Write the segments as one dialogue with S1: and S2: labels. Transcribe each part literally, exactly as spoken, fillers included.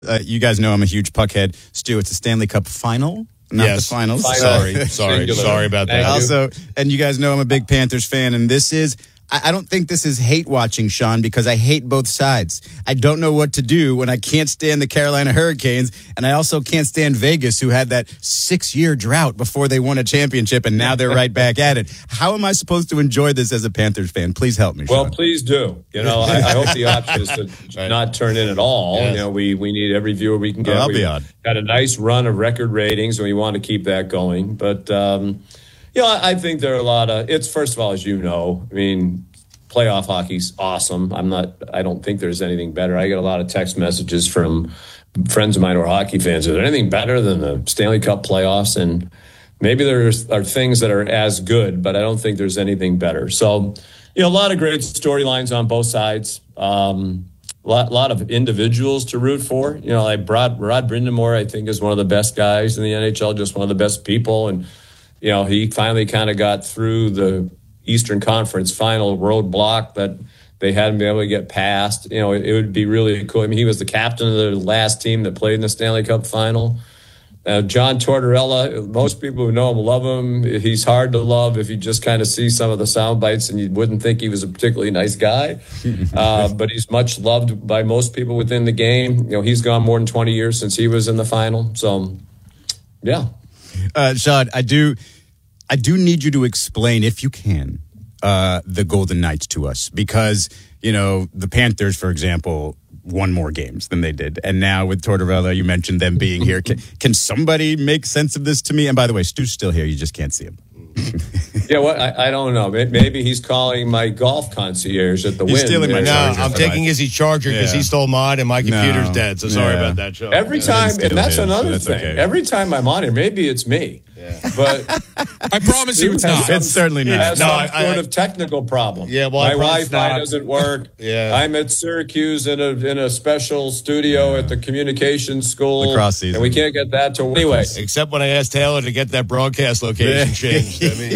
S1: Uh, you guys know I'm a huge Puckhead. Stu, it's a Stanley Cup final, not
S2: yes.
S1: the finals.
S2: Final. Sorry, sorry, sorry about that.
S1: Also, and you guys know I'm a big Panthers fan, and this is, I, I don't think this is hate watching, Sean, because I hate both sides. I don't know what to do when I can't stand the Carolina Hurricanes, and I also can't stand Vegas, who had that six-year drought before they won a championship, and now they're right back at it. How am I supposed to enjoy this as a Panthers fan? Please help me, Sean.
S3: Well, please do. You know, I, I hope the option is to
S2: right.
S3: not turn in at all.
S2: Yes.
S3: You know, we, we need every viewer we can get.
S1: Oh, I'll
S3: we
S1: be on.
S3: Got a nice run of record ratings, and we want to keep that going. But, um, you know, I, I think there are a lot of, it's first of all, as you know, I mean, playoff hockey's awesome. I'm not, I don't think there's anything better. I get a lot of text messages from friends of mine who are hockey fans. Is there anything better than the Stanley Cup playoffs? And maybe there are things that are as good, but I don't think there's anything better. So, you know, a lot of great storylines on both sides. Um, a lot, lot of individuals to root for. You know, like Rod, Rod Brindamore, I think, is one of the best guys in the N H L, just one of the best people. And, you know, he finally kind of got through the Eastern Conference final roadblock that they hadn't been able to get past. You know, it, it would be really cool. I mean, he was the captain of the last team that played in the Stanley Cup final. Uh, John Tortorella, most people who know him love him. He's hard to love if you just kind of see some of the sound bites and you wouldn't think he was a particularly nice guy. Uh, but he's much loved by most people within the game. You know, he's gone more than twenty years since he was in the final. So, yeah.
S1: Uh, Sean, I do... I do need you to explain, if you can, uh, the Golden Knights to us. Because, you know, the Panthers, for example, won more games than they did. And now with Tortorella, you mentioned them being here. Can, can somebody make sense of this to me? And by the way, Stu's still here. You just can't see him.
S3: Yeah, well, I, I don't know. Maybe he's calling my golf concierge at the
S1: He's
S3: Wynn.
S1: stealing my
S2: No,
S1: charger.
S2: I'm taking his charger because
S1: Yeah.
S2: he stole mine and my computer's
S1: No.
S2: dead. So sorry
S1: Yeah.
S2: about that, Sean.
S3: Every
S2: Yeah.
S3: time,
S1: steal
S3: and that's
S1: his,
S3: another
S1: that's
S3: thing.
S1: okay.
S3: Every time I'm on here, maybe it's me.
S2: Yeah.
S3: But
S4: I promise you it's not.
S1: It's certainly not.
S3: has
S2: No,
S3: some
S2: I-
S3: sort
S2: I-
S3: of technical problem.
S2: Yeah, well, I
S3: my
S2: promise
S3: Wi-Fi
S2: not.
S3: doesn't work.
S2: Yeah.
S3: I'm at Syracuse in a in a special studio at the communications school,
S1: Lacrosse season.
S3: and we can't get that to anyway.
S2: Except when I asked Taylor to get that broadcast location changed. I mean,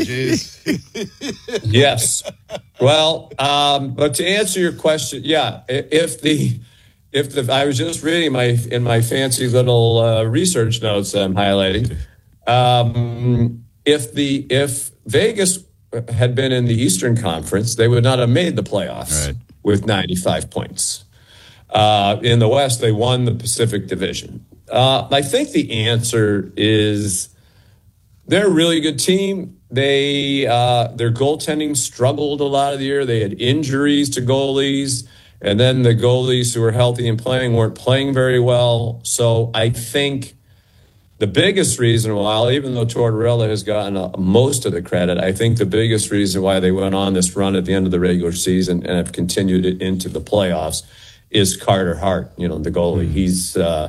S2: jeez.
S3: Yes. Well, um, but to answer your question, yeah, i- if the if the I was just reading my in my fancy little uh, research notes that I'm highlighting. Um, if the if Vegas had been in the Eastern Conference, they would not have made the playoffs
S1: Right.
S3: with ninety-five points. Uh, in the West, they won the Pacific Division. Uh, I think the answer is they're a really good team. They uh, their goaltending struggled a lot of the year. They had injuries to goalies, and then the goalies who were healthy and playing weren't playing very well. So I think the biggest reason why, even though Tortorella has gotten uh, most of the credit, I think the biggest reason why they went on this run at the end of the regular season and have continued it into the playoffs is Carter Hart, you know, the goalie. Mm-hmm. He's uh,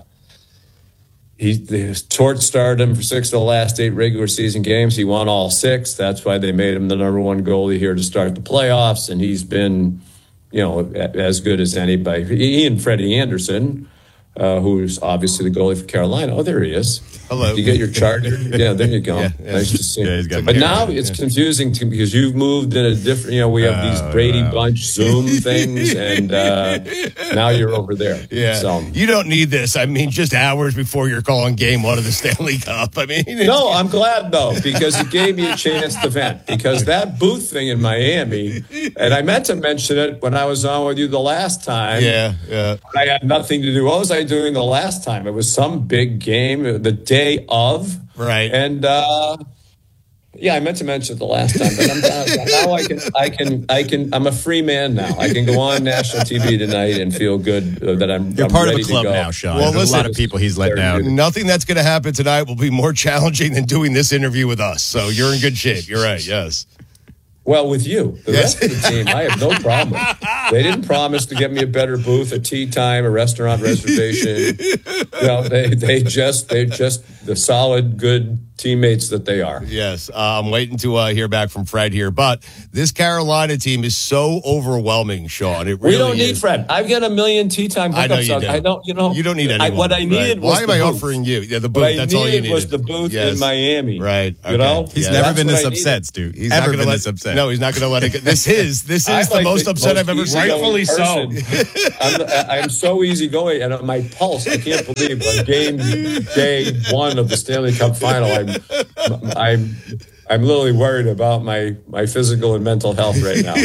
S3: he Tort started him for six of the last eight regular season games. He won all six. That's why they made him the number one goalie here to start the playoffs, and he's been, you know, as good as anybody. He and Freddie Anderson, Uh, who's obviously the goalie for Carolina. Oh, there he is.
S2: Hello.
S3: You get your charger? Yeah, there you go.
S2: Yeah, yeah.
S3: Nice to see.
S1: Yeah, he's got
S3: but
S1: my
S3: now
S1: charger,
S3: it's
S1: yeah.
S3: confusing to, because you've moved in a different, you know, we have these
S1: Oh,
S3: Brady
S1: wow.
S3: Bunch Zoom things, and uh, now you're over there.
S2: Yeah.
S3: So,
S2: You don't need this. I mean, just hours before you're calling game one of the Stanley Cup. I mean, it's-
S3: no, I'm glad, though, because it gave me a chance to vent. Because that booth thing in Miami, and I meant to mention it when I was on with you the last time.
S2: Yeah, yeah.
S3: I had nothing to do. What was I doing the last time? It was some big game the day of.
S2: Right.
S3: And, uh, yeah, I meant to mention it the last time, but I'm now I can, I can, I can, I'm a free man now. I can go on national T V tonight and feel good uh, that I'm,
S1: You're
S3: I'm
S1: part of
S3: ready
S1: a club
S3: to go.
S1: now, Sean.
S2: Well,
S1: There's
S2: listen,
S1: a lot of people he's let down.
S2: Nothing that's going to happen tonight will be more challenging than doing this interview with us. So you're in good shape. You're right. Yes.
S3: Well, with you, the
S2: Yes.
S3: rest of the team, I have no problem. They didn't promise to get me a better booth, a tea time, a restaurant reservation. You know, they they just they're just the solid, good teammates that they are.
S2: Yes, uh, I'm waiting to uh, hear back from Fred here. But this Carolina team is so overwhelming, Sean. It really
S3: We don't need
S2: is.
S3: Fred. I've got a million tea time
S2: I know
S3: hookups.
S2: you
S3: out-
S2: do.
S3: I don't. You know.
S2: You don't need
S3: I,
S2: anyone.
S3: what I needed
S2: right.
S3: was
S2: Why am
S3: the
S2: I
S3: booth.
S2: offering you? Yeah, the booth.
S3: What I
S2: That's all you
S3: needed
S2: needed.
S3: was the booth
S2: Yes.
S3: in Miami.
S2: Right.
S3: You
S2: Okay.
S3: know.
S1: He's
S2: Yeah,
S1: never
S3: that's
S1: been
S3: what
S1: this
S3: I
S1: upset,
S3: needed.
S1: Stu.
S2: He's not
S1: Ever
S2: gonna
S1: been
S2: let-
S1: this upset.
S2: No, he's not going to let it go. This is this is
S3: I'm
S2: the
S3: like
S2: most upset I've ever seen.
S4: Rightfully so.
S3: I'm, I'm so easygoing, and my pulse. I can't believe on game day one of the Stanley Cup Final, I'm I'm I'm literally worried about my my physical and mental health right now.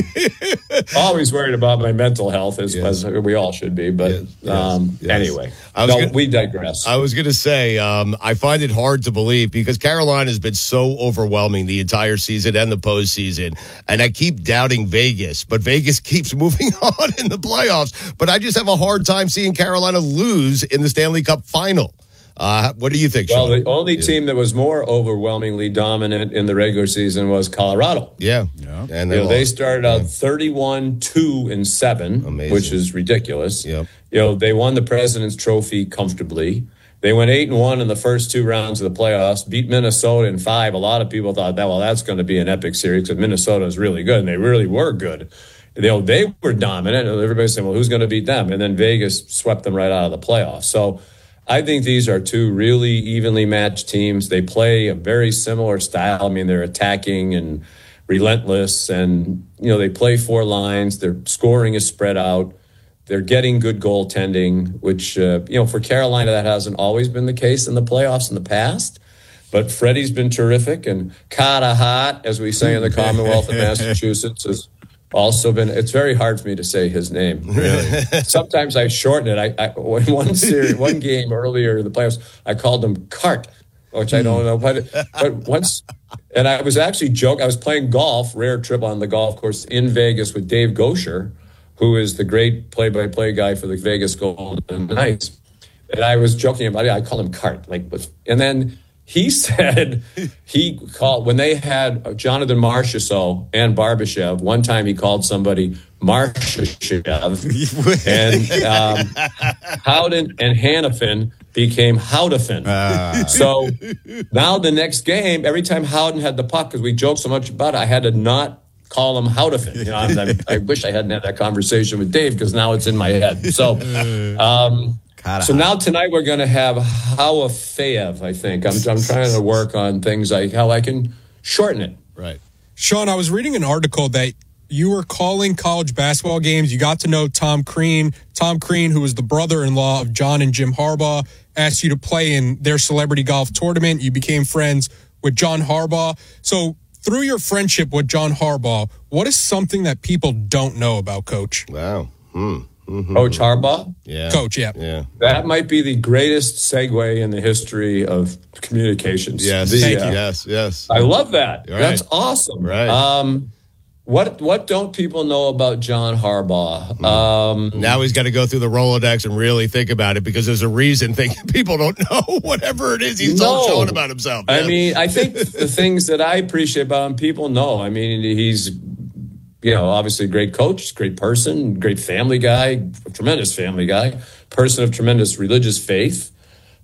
S3: Always worried about my mental health, as, yes. as we all should be. But yes. Um, yes. anyway, no, gonna, we digress.
S2: I was going to say, um, I find it hard to believe because Carolina has been so overwhelming the entire season and the postseason, and I keep doubting Vegas, but Vegas keeps moving on in the playoffs. But I just have a hard time seeing Carolina lose in the Stanley Cup Final. Uh, what do you think,
S3: Well,
S2: Sean?
S3: the only yeah. team that was more overwhelmingly dominant in the regular season was Colorado.
S2: Yeah. yeah.
S3: And they, you know, they started out thirty-one two and seven, Amazing. Which is ridiculous.
S2: Yep.
S3: You know, they won the President's Trophy comfortably. They went eight and one in the first two rounds of the playoffs, beat Minnesota in five. A lot of people thought that, well, that's going to be an epic series because Minnesota is really good, and they really were good. You know, they were dominant. Everybody's saying, well, who's going to beat them? And then Vegas swept them right out of the playoffs. So I think these are two really evenly matched teams. They play a very similar style. I mean, they're attacking and relentless, and, you know, they play four lines. Their scoring is spread out. They're getting good goaltending, which, uh, you know, for Carolina, that hasn't always been the case in the playoffs in the past. But Freddie's been terrific, and Carter Hart, as we say in the Commonwealth of Massachusetts, has also been. It's very hard for me to say his name. Really, sometimes I shorten it. I, I in one series, one game earlier in the playoffs, I called him Cart, which I don't know, but but once, and I was actually joking. I was playing golf, rare trip on the golf course in Vegas with Dave Gosher, who is the great play-by-play guy for the Vegas Golden Knights, and I was joking about it. I called him Cart, like, and then he said he called when they had Jonathan Marchessault and Barbashev. One time he called somebody Marchessault, and um, Howden and Hanifin became Howdafin. Uh. So now the next game, every time Howden had the puck, because we joked so much about it, I had to not call him Howdafin. You know, I'm, I'm, I wish I hadn't had that conversation with Dave because now it's in my head. So. Um, So now tonight we're going to have Howafeyev, I think. I'm, I'm trying to work on things like how I can shorten it.
S2: Right.
S4: Sean, I was reading an article that you were calling college basketball games. You got to know Tom Crean. Tom Crean, who was the brother-in-law of John and Jim Harbaugh, asked you to play in their celebrity golf tournament. You became friends with John Harbaugh. So through your friendship with John Harbaugh, what is something that people don't know about Coach?
S2: Wow. Hmm.
S3: Mm-hmm. Coach Harbaugh?
S2: Yeah.
S4: Coach, yeah.
S2: yeah.
S3: That might be the greatest segue in the history of communications.
S2: Yes.
S3: The,
S2: Thank
S3: uh,
S2: you. Yes, yes.
S3: I love that.
S2: Right.
S3: That's awesome.
S2: Right.
S3: Um, what what don't people know about John Harbaugh? Um,
S2: now he's got to go through the Rolodex and really think about it because there's a reason think, people don't know whatever it is he's
S3: no.
S2: showing about himself.
S3: I
S2: yeah.
S3: mean, I think the things that I appreciate about him, people know. I mean, he's... You know, obviously a great coach, great person, great family guy, tremendous family guy, person of tremendous religious faith,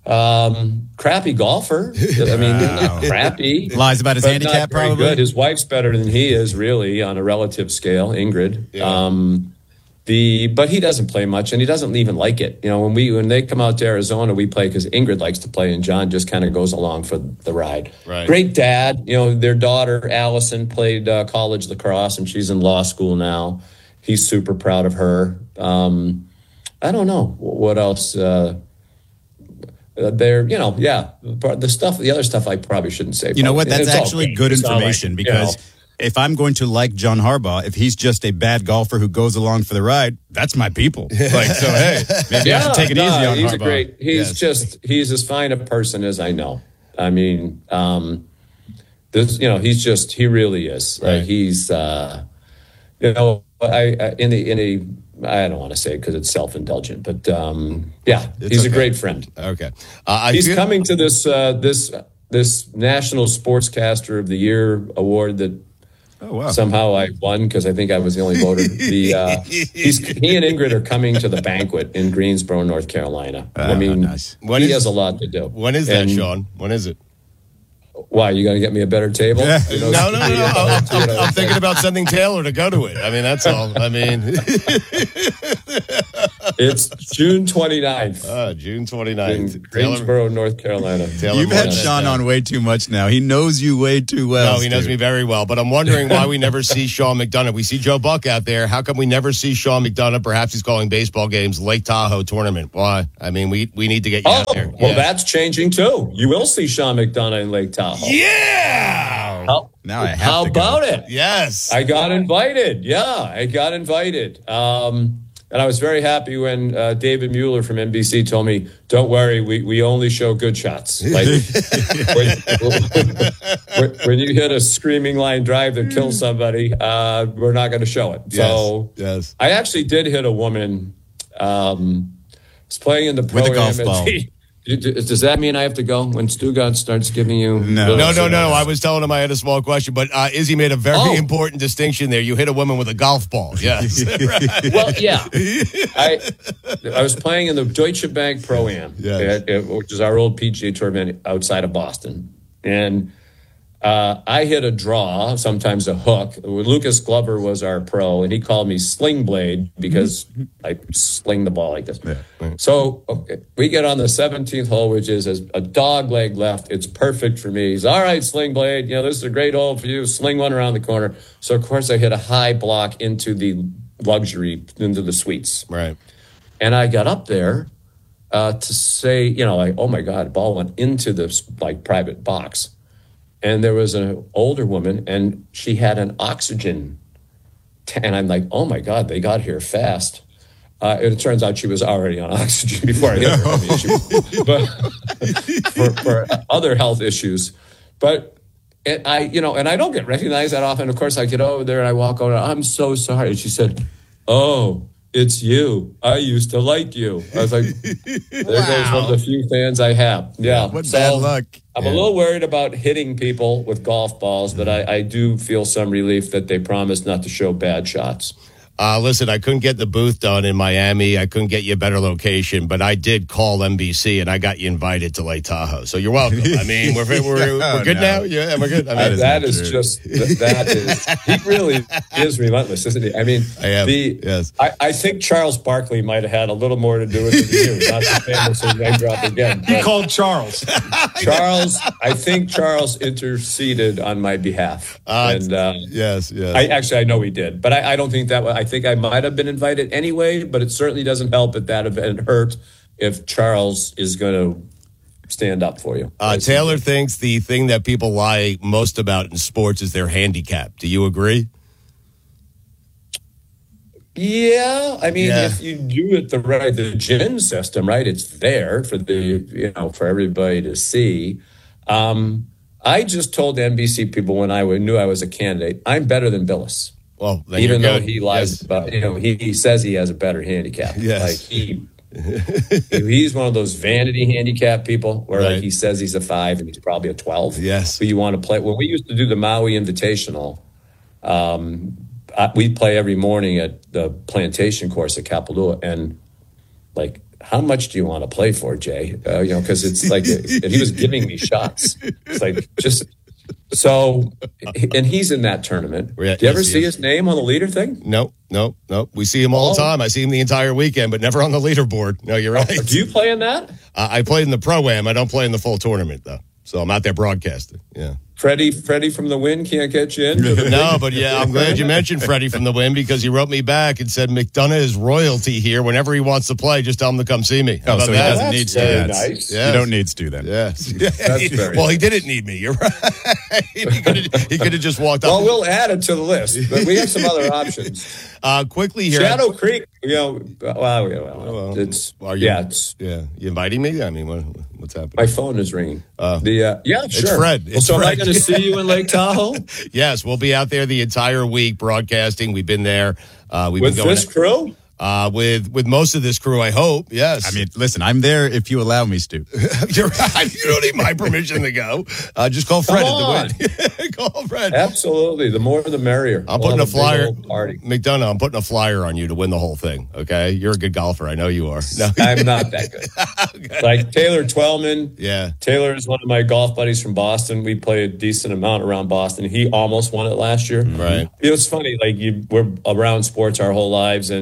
S3: um, crappy golfer. I mean, not crappy.
S1: Lies about his handicap, probably.
S3: Good. His wife's better than he is, really, on a relative scale, Ingrid.
S2: Yeah.
S3: Um, the but he doesn't play much, and he doesn't even like it. You know, when we when they come out to Arizona, we play because Ingrid likes to play, and John just kind of goes along for the ride.
S2: Right.
S3: Great dad. You know, their daughter Allison played uh, college lacrosse, and she's in law school now. He's super proud of her. Um, I don't know what else. Uh, they're, you know, yeah, the stuff, the other stuff I probably shouldn't say.
S1: You know what? That's
S3: it's
S1: actually good information like, because. You know, if I'm going to like John Harbaugh, if he's just a bad golfer who goes along for the ride, that's my people. Like, so hey, maybe
S3: yeah,
S1: I should take it
S3: no,
S1: easy on
S3: he's
S1: Harbaugh.
S3: A great, he's
S1: yes.
S3: just, he's as fine a person as I know. I mean, um, this, you know, he's just, he really is. Like,
S2: right.
S3: he's, uh, you know, I, I in the, in a, I don't want to say it because it's self-indulgent, but um, yeah,
S2: it's
S3: he's
S2: okay.
S3: a great friend.
S2: Okay. Uh,
S3: he's
S2: feel-
S3: coming to this, uh, this, this National Sportscaster of the Year award that,
S1: Oh, wow.
S3: somehow I won because I think I was the only voter. The uh, he's, he and Ingrid are coming to the banquet in Greensboro, North Carolina.
S1: Uh,
S3: I mean,
S1: nice.
S2: When
S3: he
S2: is,
S3: has a lot to do.
S2: When is that,
S3: and,
S2: Sean? When is it?
S3: Why, you going to get me a better table?
S2: Yeah.
S3: You know,
S2: no, no, no.
S3: the,
S2: no.
S3: uh,
S2: I'm, I'm, I'm thinking about sending Taylor to go to it. I mean, that's all. I mean,
S3: It's June twenty-ninth.
S2: Uh, June twenty-ninth.
S3: In Greensboro, North Carolina.
S2: Taylor
S1: You've had
S2: Moore.
S1: Sean on way too much now. He knows you way too well.
S2: No, he knows
S1: Stu.
S2: me very well. But I'm wondering why we never see Sean McDonough. We see Joe Buck out there. How come we never see Sean McDonough? Perhaps he's calling baseball games, Lake Tahoe tournament. Why? I mean, we, we need to get you
S3: Oh,
S2: out there.
S3: well,
S2: Yeah.
S3: that's changing too. You will see Sean McDonough in Lake Tahoe.
S2: Yeah.
S3: How,
S1: Now I have
S3: how
S1: to go.
S3: about it?
S2: Yes.
S3: I got invited. Yeah, I got invited. Um, and I was very happy when uh, David Mueller from N B C told me, "Don't worry, we, we only show good shots. Like when, when you hit a screaming line drive that kills somebody, uh, we're not going to show it." So
S2: yes.
S3: I actually did hit a woman. Um, was playing in the pro
S1: With a golf
S3: am,
S1: ball.
S3: and does that mean I have to go when Stu God starts giving you?
S1: No.
S2: No, no, no. I was telling him I had a small question, but uh, Izzy made a very
S3: Oh.
S2: important distinction there. You hit a woman with a golf ball. Yes.
S3: Well, yeah. I I was playing in the Deutsche Bank Pro Am,
S2: Yes.
S3: at- at- which is our old P G A tournament outside of Boston, and uh, I hit a draw, sometimes a hook. Lucas Glover was our pro, and he called me Sling Blade because I sling the ball like this. So okay, we get on the seventeenth hole, which is a dog leg left. It's perfect for me. He's all right, Sling Blade. You know, this is a great hole for you. Sling one around the corner. So of course I hit a high block into the luxury, into the suites.
S2: Right.
S3: And I got up there uh, to say, you know, like, oh my God, the ball went into this like private box. And there was an older woman, and she had an oxygen. T- and I'm like, oh my God, they got here fast. Uh, it turns out she was already on oxygen before I hit her. I mean, she, but for, for other health issues. But it, I, you know, and I don't get recognized that often. Of course, I get over there and I walk over. I'm so sorry. And she said, "Oh, it's you. I used to like you." I was like, there goes one of the few fans I have. Yeah.
S1: What
S3: So,
S1: bad luck.
S3: I'm
S1: Yeah.
S3: a little worried about hitting people with golf balls, but I, I do feel some relief that they promised not to show bad shots.
S2: Uh, listen, I couldn't get the booth done in Miami. I couldn't get you a better location, but I did call N B C and I got you invited to Lake Tahoe. So you're welcome. I mean, we're we're, we're, we're good
S1: No.
S2: now. Yeah, we're good. I mean,
S3: Uh, that
S1: not
S3: is
S1: true.
S3: just that is he really is relentless, isn't he? I mean,
S2: I am,
S3: the
S2: yes.
S3: I, I think Charles Barkley might have had a little more to do with it than you. Not to famous and name drop again.
S5: He
S3: but
S5: called Charles.
S3: Charles, I think Charles interceded on my behalf,
S2: Uh,
S3: and uh,
S2: yes, yes.
S3: I actually I know he did, but I, I don't think that. I think I might have been invited anyway, but it certainly doesn't help at that event hurt if Charles is going to stand up for you.
S2: uh, Taylor thinks the thing that people lie most about in sports is their handicap. Do you agree?
S3: Yeah, I mean,
S2: Yeah.
S3: if you do it the right, the gin system, right? It's there for the you know for everybody to see. Um, I just told N B C people when I knew I was a candidate, I'm better than Billis.
S2: Well, then
S3: Even
S2: you're
S3: though
S2: good.
S3: he lies
S2: Yes.
S3: about, you know, he, he says he has a better handicap.
S2: Yes.
S3: Like he, he's one of those vanity handicap people where
S2: Right.
S3: like he says he's a five and he's probably a twelve.
S2: Yes.
S3: But you want to play. When we used to do the Maui Invitational, um, I, we play every morning at the plantation course at Kapalua. And like, how much do you want to play for, Jay? Uh, you know, because it's like, and he was giving me shots. It's like, just. So, and he's in that tournament.
S2: Yeah,
S3: Do you ever
S2: yes,
S3: see
S2: yes.
S3: his name on the leader thing?
S2: No, no, no. We see him all the
S3: Oh.
S2: time. I see him the entire weekend, but never on the leaderboard. No, you're right.
S3: Do you play in that?
S2: Uh, I played in the pro-am. I don't play in the full tournament, though. So I'm out there broadcasting. Yeah.
S3: Freddie, Freddie from the Win can't get you in.
S2: No, but yeah, I'm glad you mentioned Freddie from the Win because he wrote me back and said McDonough is royalty here. Whenever he wants to play, just tell him to come see me. How
S1: Oh,
S2: about
S1: so he
S2: that?
S1: doesn't
S3: That's
S1: need Stu.
S3: very
S1: That's-
S3: nice.
S2: Yeah.
S1: You don't need Stu then.
S2: Yes.
S3: That's very
S2: well, he didn't need me. You're right. he could have he could have just walked up.
S3: Well, we'll add it to the list, but we have some other options.
S2: Uh, quickly here.
S3: Shadow Creek, you know, well, yeah, well,
S2: Well,
S3: it's
S2: are you-
S3: yeah, it's
S2: Yeah. You inviting me? I mean, what, what's happening?
S3: my phone is ringing.
S2: Uh,
S3: the uh, yeah, sure.
S2: Fred.
S3: Well,
S2: It's
S3: so am I
S2: Fred.
S3: going to see you in Lake Tahoe
S2: Yes, we'll be out there the entire week broadcasting. We've been there. Uh, we've
S3: with
S2: been going
S3: this crew?
S2: uh, with with most of this crew. I hope. Yes.
S1: I mean, listen, I'm there if you allow me, Stu.
S2: you're right. You don't need my permission to go. Uh, just call Fred
S3: Come
S2: at the win. Call Fred.
S3: Absolutely. The more, the merrier.
S2: I'm
S3: We'll
S2: putting a
S3: have big
S2: flyer.
S3: old party.
S2: McDonough, I'm putting a flyer on you to win the whole thing. Okay, you're a good golfer. I know you are. No.
S3: I'm not that good. Like Taylor Twellman.
S2: Yeah.
S3: Taylor is one of my golf buddies from Boston. We play a decent amount around Boston. He almost won it last year.
S2: Right.
S3: You know, it's funny. Like you, we're around sports our whole lives, and you don't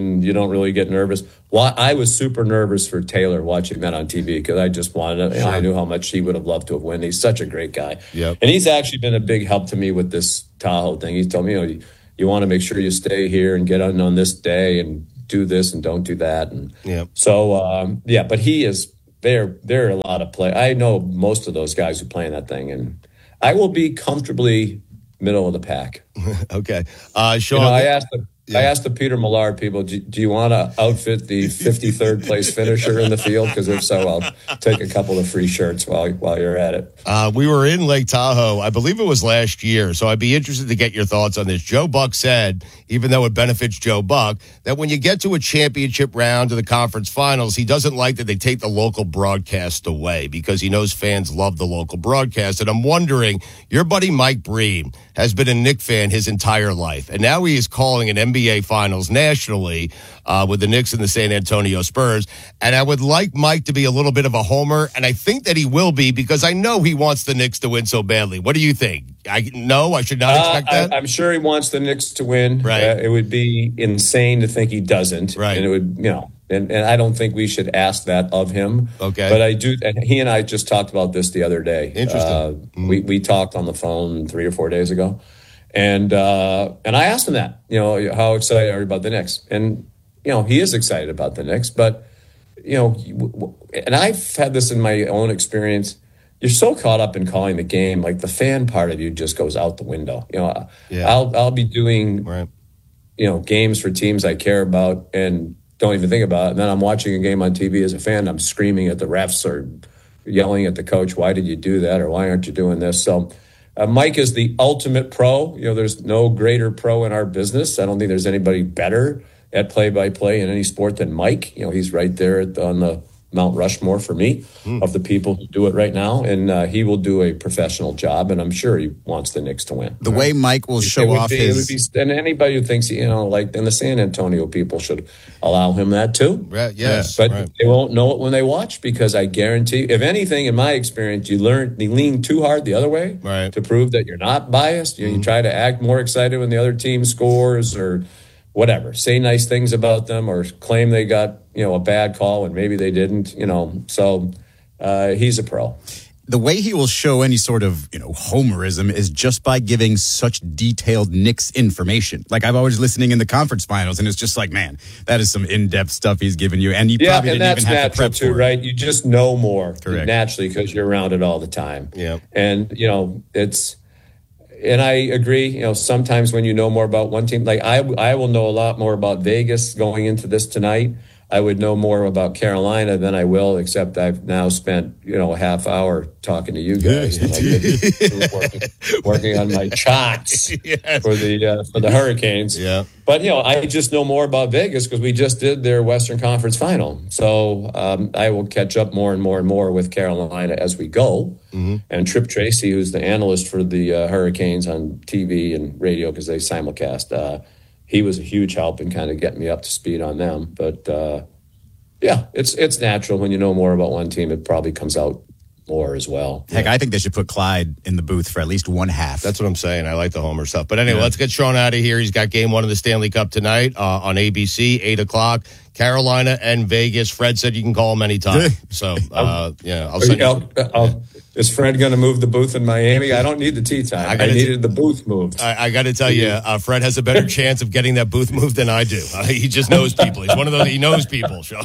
S3: don't really get nervous. Why I was super nervous for Taylor watching that on T V because I just wanted to, you know, I knew how much he would have loved to have won. He's such a great guy.
S2: Yep.
S3: And he's actually been a big help to me with this Tahoe thing. He's told me, you know, you, you want to make sure you stay here and get on on this day and do this and don't do that. And
S2: Yep.
S3: so, um, yeah, but he is, there, there are a lot of play. I know most of those guys who play in that thing, and I will be comfortably middle of the pack.
S2: Okay. Uh, Sean,
S3: You know, I asked the,
S2: Yeah.
S3: I asked the Peter Millard people, do, do you want to outfit the fifty-third place finisher in the field? Because if so, I'll take a couple of free shirts while while you're at it.
S2: Uh, we were in Lake Tahoe, I believe it was last year, so I'd be interested to get your thoughts on this. Joe Buck said, even though it benefits Joe Buck, that when you get to a championship round of the conference finals, he doesn't like that they take the local broadcast away because he knows fans love the local broadcast. And I'm wondering, your buddy Mike Breen has been a Knick fan his entire life, and now he is calling an N B A Finals nationally uh, with the Knicks and the San Antonio Spurs. And I would like Mike to be a little bit of a homer, and I think that he will be because I know he wants the Knicks to win so badly. What do you think? I no, I should not expect
S3: uh,
S2: that.
S3: I, I'm sure he wants the Knicks to win.
S2: Right.
S3: Uh, it would be insane to think he doesn't.
S2: Right.
S3: And it would, you know, and, and I don't think we should ask that of him.
S2: Okay.
S3: But I do, and he and I just talked about this the other day.
S2: Interesting.
S3: Uh, mm. We we talked on the phone three or four days ago. And uh, and I asked him that, you know, how excited are you about the Knicks? And, you know, he is excited about the Knicks. But, you know, and I've had this in my own experience. You're so caught up in calling the game, like the fan part of you just goes out the window. You know,
S2: Yeah.
S3: I'll I'll be doing,
S2: Right.
S3: you know, games for teams I care about and don't even think about it. And then I'm watching a game on T V as a fan. I'm screaming at the refs or yelling at the coach, why did you do that? Or why aren't you doing this? So uh, Mike is the ultimate pro. You know, there's no greater pro in our business. I don't think there's anybody better at play-by-play in any sport than Mike. You know, he's right there at the, on the Mount Rushmore for me mm. of the people who do it right now. And uh, he will do a professional job, and I'm sure he wants the Knicks to win.
S1: The way Mike will show off
S3: be,
S1: his...
S3: It would be, and anybody who thinks, you know, like, and the San Antonio people should allow him that too.
S2: Right, yes.
S3: But
S2: right.
S3: they won't know it when they watch because I guarantee, if anything, in my experience, you learn, you lean too hard the other way
S2: right.
S3: to prove that you're not biased. You, mm. you try to act more excited when the other team scores or whatever, say nice things about them or claim they got, you know, a bad call and maybe they didn't, you know. So uh, he's a pro.
S1: The way he will show any sort of, you know, homerism is just by giving such detailed Knicks information. Like, I've always listening in the conference finals, and it's just like, man, that is some in-depth stuff he's giving you. And he
S3: yeah,
S1: probably
S3: and
S1: didn't
S3: that's
S1: even have to
S3: natural
S1: prep
S3: too,
S1: for
S3: right? You just know more
S1: Correct.
S3: naturally because you're around it all the time.
S2: Yeah.
S3: And, you know, it's, and I agree, you know, sometimes when you know more about one team, like I, I will know a lot more about Vegas going into this tonight. I would know more about Carolina than I will, except I've now spent, you know, a half hour talking to you guys, and I've been working, working on my charts
S2: yes.
S3: for the uh, for the Hurricanes.
S2: Yeah.
S3: But, you know, I just know more about Vegas because we just did their Western Conference final. So um, I will catch up more and more and more with Carolina as we go. Mm-hmm. And Trip Tracy, who's the analyst for the uh, Hurricanes on T V and radio because they simulcast, uh, he was a huge help in kind of getting me up to speed on them. But, uh, yeah, it's it's natural when you know more about one team, it probably comes out more as well.
S1: Heck,
S3: yeah.
S1: I think they should put Clyde in the booth for at least one half.
S2: That's what I'm saying. I like the homer stuff. But anyway,
S1: yeah.
S2: let's get Sean out of here. He's got game one of the Stanley Cup tonight uh, on A B C, eight o'clock. Carolina and Vegas. Fred said you can call him anytime. So, uh, yeah, I'll send you.
S3: I'll, I'll, is Fred going to move the booth in Miami? I don't need the tea time. I, I needed t- the booth moved.
S2: I, I got to tell you, uh, Fred has a better chance of getting that booth moved than I do. Uh, he just knows people. He's one of those. He knows people, Sean.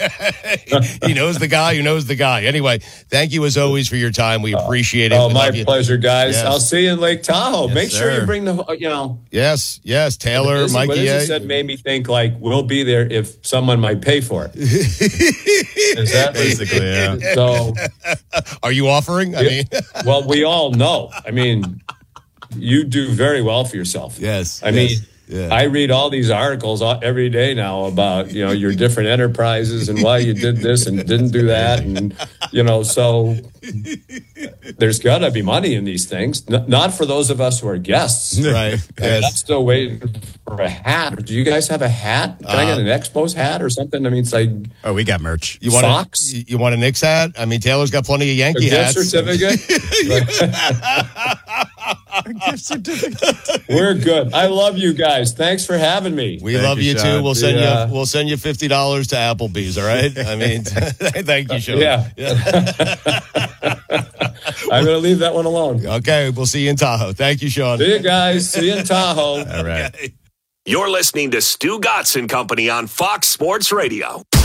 S2: He knows the guy who knows the guy. Anyway, thank you as always for your time. We appreciate it.
S3: Oh,
S2: we
S3: my
S2: you.
S3: pleasure, guys.
S2: Yes.
S3: I'll see you in Lake Tahoe.
S2: Yes,
S3: Make sure
S2: sir.
S3: you bring the, you know.
S2: Yes, yes. Taylor,
S3: What
S2: Mikey.
S3: Izzy said made me think like we'll be there if someone might pay for it. Is that
S1: basically, yeah.
S3: So,
S2: are you offering? I mean,
S3: well, we all know. I mean, you do very well for yourself.
S2: yes.
S3: I
S2: yes,
S3: mean,
S2: yeah.
S3: I read all these articles every day now about, you know, your different enterprises and why you did this and didn't do that. And, you know, so there's got to be money in these things. N- not for those of us who are guests.
S2: Right.
S3: Yes. I'm still waiting for a hat. Do you guys have a hat? Can uh, I get an Expos hat or something? I mean, it's like
S1: oh, we got merch.
S2: You want
S3: socks?
S2: A, you want a Knicks hat? I mean, Taylor's got plenty of Yankee
S3: a gift
S2: hats.
S3: certificate.
S1: A gift certificate.
S3: We're good. I love you guys. Thanks for having me.
S2: We
S1: Thank
S2: love
S1: you,
S2: you,
S1: Sean.
S2: too. We'll send
S3: Yeah.
S2: you. We'll send you fifty dollars to Applebee's. All right. I mean, thank you, Sean.
S3: Yeah. I'm going to leave that one alone.
S2: Okay. We'll see you in Tahoe. Thank you, Sean.
S3: See you guys. See you in Tahoe.
S1: All right.
S5: You're listening to Stu Gatz and Company on Fox Sports Radio.